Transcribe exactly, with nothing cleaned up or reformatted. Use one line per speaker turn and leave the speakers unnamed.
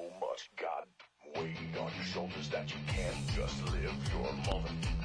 so much god weight on your shoulders that you can't just live your moment.